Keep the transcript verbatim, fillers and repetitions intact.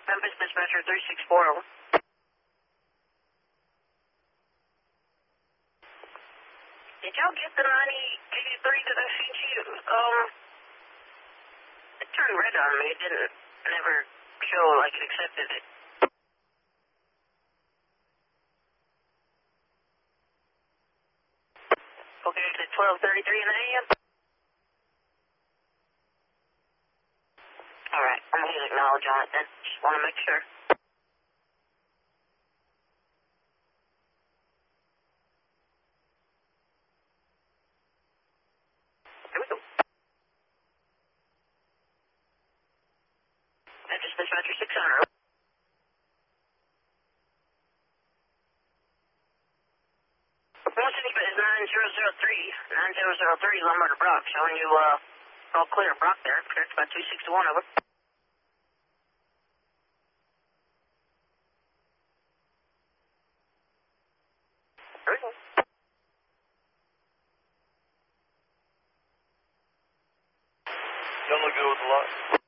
Memphis Dispatcher three six four, over. Did y'all get the ninety eighty-three that I sent you? Um, it turned red on me. It didn't never show like it accepted it. Okay, it's at twelve thirty-three in the A M. Alright, I'm going to acknowledge on it then. Just want to make sure. Here we go. Memphis Dispatcher six hundred. one city is nine zero zero three, nine zero zero three, Lombard to Brock, showing you, uh, all clear, Brock there, correct, about two six one, over. There we go. Don't look good with the lot.